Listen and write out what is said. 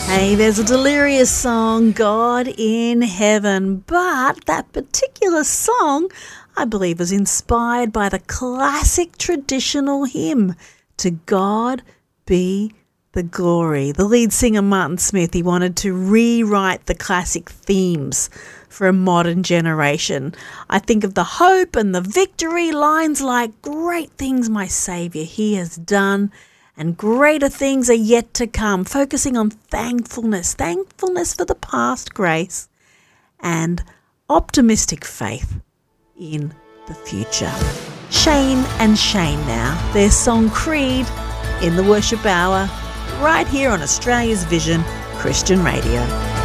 Hey, there's a Delirious song, God in Heaven, but that particular song, I believe, was inspired by the classic traditional hymn, To God Be the Glory. The lead singer, Martin Smith, he wanted to rewrite the classic themes for a modern generation. I think of the hope and the victory, lines like, great things my Saviour He has done, and greater things are yet to come, focusing on thankfulness for the past grace, and optimistic faith in the future. Shane and Shane now, their song Creed in the Worship Hour, right here on Australia's Vision Christian Radio.